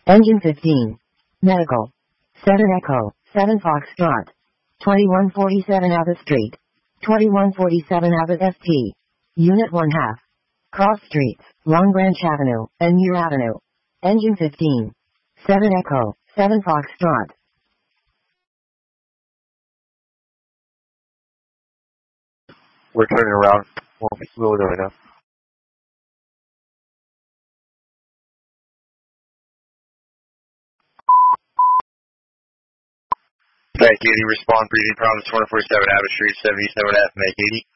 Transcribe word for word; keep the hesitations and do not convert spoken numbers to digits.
Engine fifteen. Medical. seven Echo, seven Foxtrot. twenty-one forty-seven Abbott Street. twenty-one forty-seven Abbott S T. Unit one half. Cross Streets, Long Branch Avenue, and Muir Avenue. Engine fifteen. seven Echo, seven Foxtrot. We're turning around. We'll, we'll do it now. Thank you. Respond, breathing problems, twenty-four seven Abbott Street, seventy-seven F, make eighty.